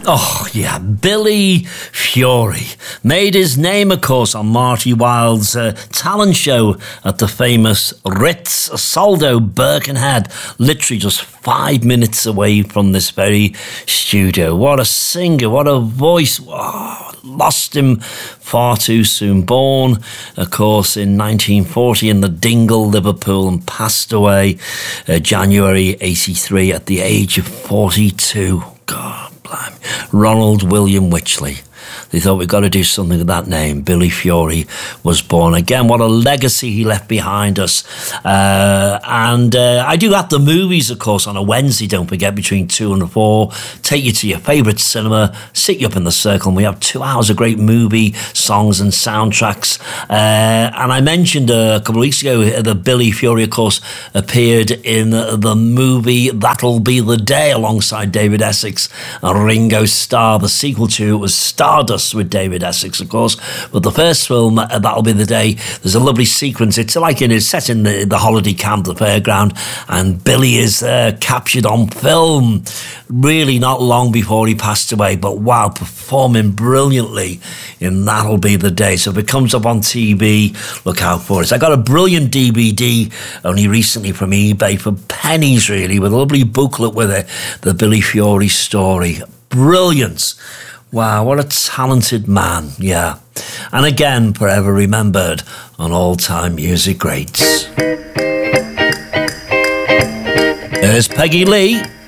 Oh, yeah, Billy Fury made his name, of course, on Marty Wilde's talent show at the famous Ritz Soldo, Birkenhead, literally just 5 minutes away from this very studio. What a singer, what a voice. Oh, lost him far too soon. Born, of course, in 1940 in the Dingle, Liverpool, and passed away January 83 at the age of 42. God. Ronald William Wycherley. They thought, we've got to do something with that name. Billy Fury was born. Again, what a legacy he left behind us. And I do at the movies, of course, on a Wednesday, don't forget, between 2 and 4. Take you to your favourite cinema, sit you up in the circle, and we have 2 hours of great movie, songs and soundtracks. And I mentioned a couple of weeks ago that Billy Fury, of course, appeared in the movie That'll Be the Day alongside David Essex and Ringo Starr. The sequel to it was Stardust with David Essex, of course, but the first film, That'll Be the Day, there's a lovely sequence. It's like it's set in the holiday camp, the fairground, and Billy is captured on film really not long before he passed away, but wow, performing brilliantly in That'll Be the Day. So if it comes up on TV, look out for it. I got a brilliant DVD only recently from eBay for pennies, really, with a lovely booklet with it, the Billy Fury story. Brilliant. Wow, what a talented man, yeah. And again, forever remembered on all-time music greats. There's Peggy Lee.